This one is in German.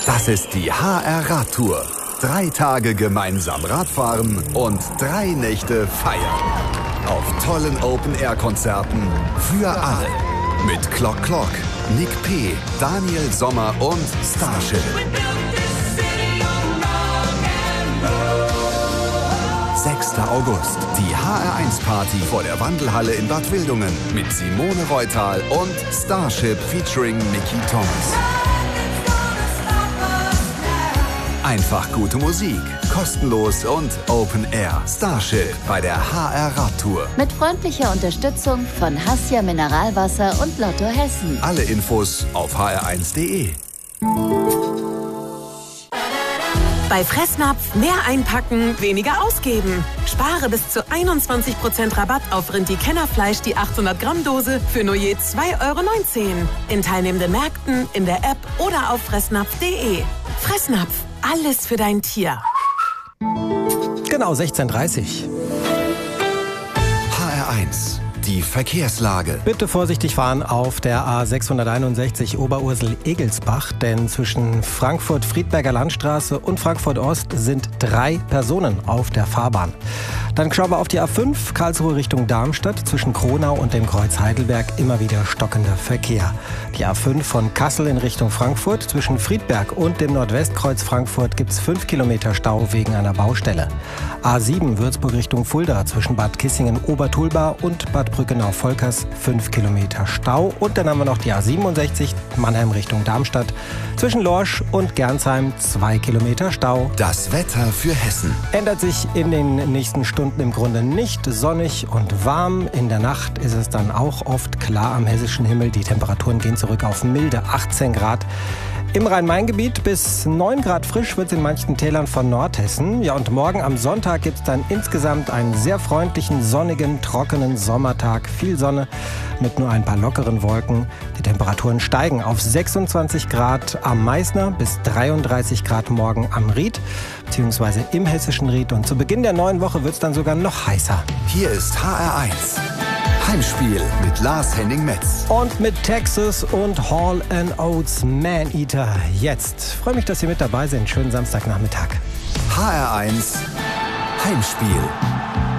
Das ist die HR-Radtour. 3 Tage gemeinsam Radfahren und 3 Nächte feiern. Auf tollen Open-Air-Konzerten für alle. Mit Clock Clock, Nick P., Daniel Sommer und Starship. 6. August, die HR1-Party vor der Wandelhalle in Bad Wildungen mit Simone Reutal und Starship featuring Mickey Thomas. Einfach gute Musik, kostenlos und Open Air. Starship bei der HR-Radtour. Mit freundlicher Unterstützung von Hassia Mineralwasser und Lotto Hessen. Alle Infos auf hr1.de. Bei Fressnapf mehr einpacken, weniger ausgeben. Spare bis zu 21% Rabatt auf Rindi-Kennerfleisch die 800 Gramm Dose für nur je 2,19 € in teilnehmenden Märkten, in der App oder auf fressnapf.de. Fressnapf, alles für dein Tier. Genau, 16:30 Uhr. HR1, die Verkehrslage. Bitte vorsichtig fahren auf der A661 Oberursel-Egelsbach, denn zwischen Frankfurt-Friedberger Landstraße und Frankfurt-Ost sind 3 Personen auf der Fahrbahn. Dann schauen wir auf die A5, Karlsruhe Richtung Darmstadt, zwischen Kronau und dem Kreuz Heidelberg immer wieder stockender Verkehr. Die A5 von Kassel in Richtung Frankfurt, zwischen Friedberg und dem Nordwestkreuz Frankfurt gibt es 5 Kilometer Stau wegen einer Baustelle. A7 Würzburg Richtung Fulda, zwischen Bad Kissingen-Obertulba und Bad Brückenau-Volkers 5 Kilometer Stau. Und dann haben wir noch die A67 Mannheim Richtung Darmstadt, zwischen Lorsch und Gernsheim 2 Kilometer Stau. Das Wetter für Hessen. Ändert sich in den nächsten Stunden im Grunde nicht. Sonnig und warm. In der Nacht ist es dann auch oft klar am hessischen Himmel. Die Temperaturen gehen zurück auf milde 18 Grad. Im Rhein-Main-Gebiet bis 9 Grad frisch wird es in manchen Tälern von Nordhessen. Ja, und morgen am Sonntag gibt es dann insgesamt einen sehr freundlichen, sonnigen, trockenen Sommertag. Viel Sonne mit nur ein paar lockeren Wolken. Die Temperaturen steigen auf 26 Grad am Meißner bis 33 Grad morgen am Ried, beziehungsweise im hessischen Ried. Und zu Beginn der neuen Woche wird es dann sogar noch heißer. Hier ist HR1. Heimspiel mit Lars-Henning Metz. Und mit Texas und Hall & Oates Man-Eater jetzt. Freue mich, dass Sie mit dabei sind. Schönen Samstagnachmittag. HR1 Heimspiel.